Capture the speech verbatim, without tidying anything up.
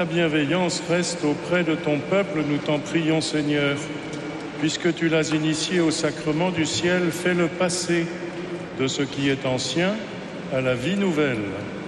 Ta bienveillance reste auprès de ton peuple, nous t'en prions, Seigneur. Puisque tu l'as initié au sacrement du ciel, fais-le passer de ce qui est ancien à la vie nouvelle.